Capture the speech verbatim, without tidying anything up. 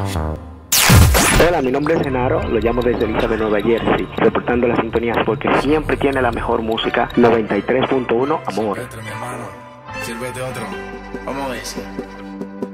Hola, mi nombre es Genaro, lo llamo desde Elizabeth, Nueva Jersey, reportando las sintonías porque siempre tiene la mejor música. Noventa y tres punto uno, amor. Sírvete otro, mi hermano. Sírvete otro. Vamos a ver.